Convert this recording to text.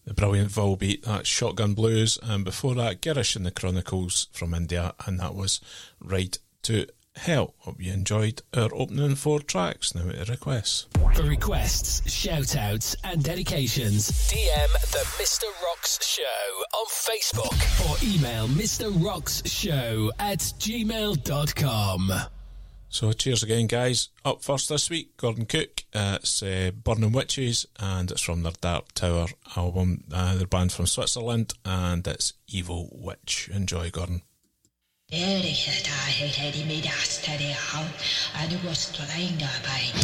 The brilliant Volbeat, that's Shotgun Blues, and before that, Girish and the Chronicles from India, and that was Ride to Hell. Hope you enjoyed our opening 4 tracks. Now to requests. For requests, shout-outs and dedications, DM the Mr. Rocks Show on Facebook or email mrrocksshow@gmail.com. So cheers again, guys. Up first this week, Gordon Cook. It's Burning Witches, and it's from their Dark Tower album. They're band from Switzerland, and it's Evil Witch. Enjoy, Gordon. Erich, da hält er die Mittagstelle auf, eine Wurstlein dabei.